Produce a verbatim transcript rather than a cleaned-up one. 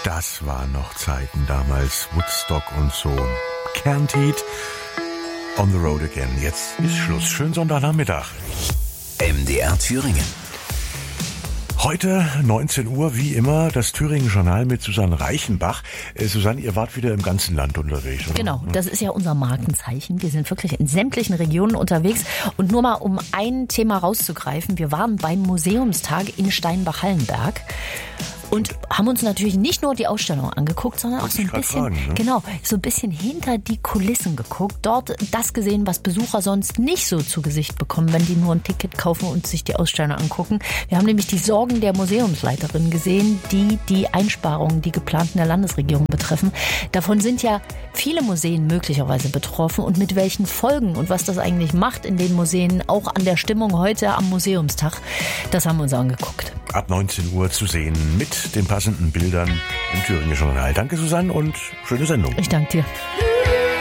Das waren noch Zeiten damals, Woodstock und so. Can't Heat, on the road again. Jetzt ist Schluss. Schönen Sonntagnachmittag. M D R Thüringen. Heute neunzehn Uhr, wie immer, das Thüringen-Journal mit Susanne Reichenbach. Äh, Susanne, ihr wart wieder im ganzen Land unterwegs, oder? Genau, das ist ja unser Markenzeichen. Wir sind wirklich in sämtlichen Regionen unterwegs. Und nur mal, um ein Thema rauszugreifen, wir waren beim Museumstag in Steinbach-Hallenberg. Und haben uns natürlich nicht nur die Ausstellung angeguckt, sondern auch so ein bisschen, fragen, ne? genau, so ein bisschen hinter die Kulissen geguckt. Dort das gesehen, was Besucher sonst nicht so zu Gesicht bekommen, wenn die nur ein Ticket kaufen und sich die Ausstellung angucken. Wir haben nämlich die Sorgen der Museumsleiterin gesehen, die die Einsparungen, die geplanten der Landesregierung betreffen. Davon sind ja viele Museen möglicherweise betroffen. Und mit welchen Folgen und was das eigentlich macht in den Museen, auch an der Stimmung heute am Museumstag, das haben wir uns angeguckt. Ab neunzehn Uhr zu sehen mit den passenden Bildern im Thüringen Journal. Danke, Susanne, und schöne Sendung. Ich danke dir.